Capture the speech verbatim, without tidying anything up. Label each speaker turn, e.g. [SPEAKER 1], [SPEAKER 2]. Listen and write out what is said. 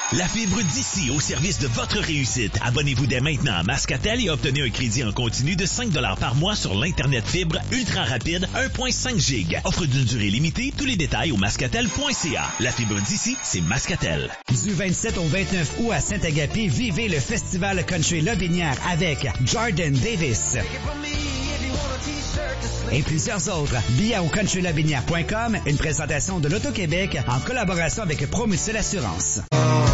[SPEAKER 1] La fibre d'ici au service de votre réussite. Abonnez-vous dès maintenant à Mascatel et obtenez un crédit en continu de cinq dollars par mois sur l'Internet fibre ultra rapide un virgule cinq giga. Offre d'une durée limitée. Tous les détails au mascatel point c a. La fibre d'ici, c'est Mascatel.
[SPEAKER 2] Du vingt-sept au vingt-neuf août à Saint-Agapi, vivez le Festival Country Lobinière avec Jordan Davis et plusieurs autres. Billets au country lobinière point com, une présentation de l'Auto-Québec en collaboration avec Promutuelle Assurance.